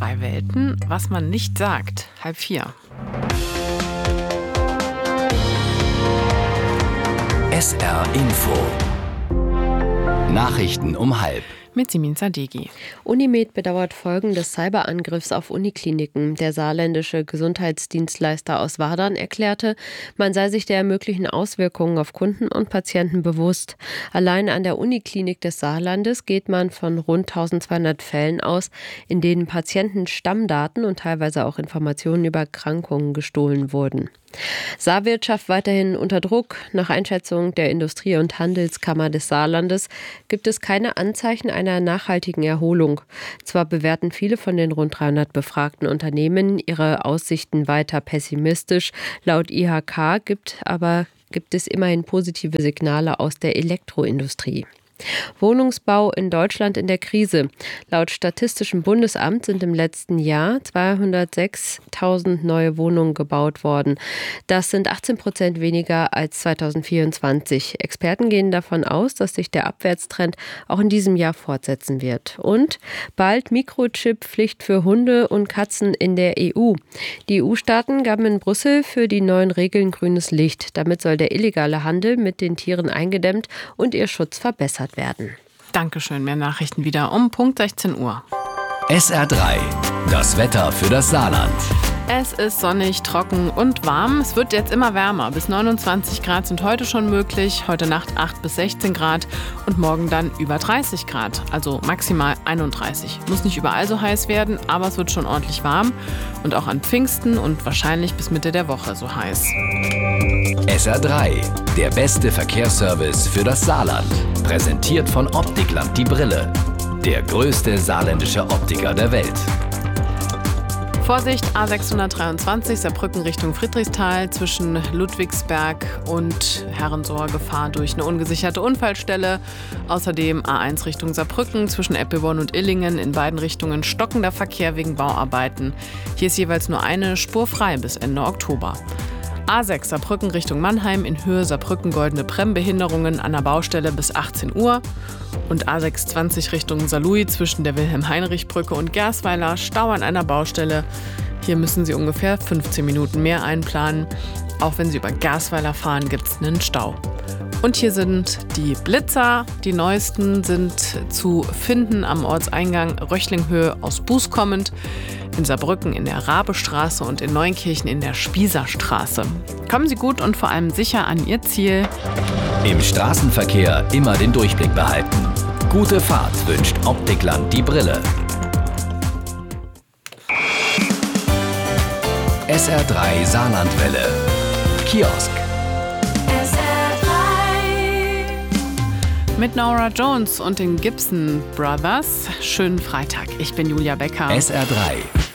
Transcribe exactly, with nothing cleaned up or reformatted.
Drei Welten, was man nicht sagt. Halb vier. S R Info. Nachrichten um halb. Mit Simin Sadeghi. Unimed bedauert Folgen des Cyberangriffs auf Unikliniken. Der saarländische Gesundheitsdienstleister aus Wadern erklärte, man sei sich der möglichen Auswirkungen auf Kunden und Patienten bewusst. Allein an der Uniklinik des Saarlandes geht man von rund eintausendzweihundert Fällen aus, in denen Patienten Stammdaten und teilweise auch Informationen über Erkrankungen gestohlen wurden. Saarwirtschaft weiterhin unter Druck. Nach Einschätzung der Industrie- und Handelskammer des Saarlandes gibt es keine Anzeichen einer nachhaltigen Erholung. Zwar bewerten viele von den rund dreihundert befragten Unternehmen ihre Aussichten weiter pessimistisch. Laut I H K gibt aber gibt es immerhin positive Signale aus der Elektroindustrie. Wohnungsbau in Deutschland in der Krise. Laut Statistischem Bundesamt sind im letzten Jahr zweihundertsechstausend neue Wohnungen gebaut worden. Das sind achtzehn Prozent weniger als zweitausendvierundzwanzig. Experten gehen davon aus, dass sich der Abwärtstrend auch in diesem Jahr fortsetzen wird. Und bald Mikrochip-Pflicht für Hunde und Katzen in der E U. Die E U-Staaten gaben in Brüssel für die neuen Regeln grünes Licht. Damit soll der illegale Handel mit den Tieren eingedämmt und ihr Schutz verbessert werden. Dankeschön, mehr Nachrichten wieder um Punkt sechzehn Uhr. S R drei, das Wetter für das Saarland. Es ist sonnig, trocken und warm. Es wird jetzt immer wärmer. Bis neunundzwanzig Grad sind heute schon möglich. Heute Nacht acht bis sechzehn Grad und morgen dann über dreißig Grad. Also maximal einunddreißig. Muss nicht überall so heiß werden, aber es wird schon ordentlich warm. Und auch an Pfingsten und wahrscheinlich bis Mitte der Woche so heiß. S R drei, der beste Verkehrsservice für das Saarland. Präsentiert von Optikland die Brille. Der größte saarländische Optiker der Welt. Vorsicht, A sechshundertdreiundzwanzig, Saarbrücken Richtung Friedrichsthal, zwischen Ludwigsberg und Herrensohr Gefahr durch eine ungesicherte Unfallstelle. Außerdem A eins Richtung Saarbrücken, zwischen Eppelborn und Illingen, in beiden Richtungen stockender Verkehr wegen Bauarbeiten. Hier ist jeweils nur eine Spur frei bis Ende Oktober. A sechs Saarbrücken Richtung Mannheim, in Höhe Saarbrücken Goldene Brem, Behinderungen an der Baustelle bis achtzehn Uhr. Und A sechshundertzwanzig Richtung Saarlouis zwischen der Wilhelm-Heinrich-Brücke und Gersweiler, Stau an einer Baustelle. Hier müssen Sie ungefähr fünfzehn Minuten mehr einplanen. Auch wenn Sie über Gersweiler fahren, gibt es einen Stau. Und hier sind die Blitzer. Die neuesten sind zu finden am Ortseingang Röchlinghöhe aus Buß kommend, in Saarbrücken in der Rabestraße und in Neunkirchen in der Spießerstraße. Kommen Sie gut und vor allem sicher an Ihr Ziel. Im Straßenverkehr immer den Durchblick behalten. Gute Fahrt wünscht Optikland die Brille. S R drei Saarlandwelle. Kiosk. S R drei. Mit Nora Jones und den Gibson Brothers. Schönen Freitag. Ich bin Julia Becker. S R drei.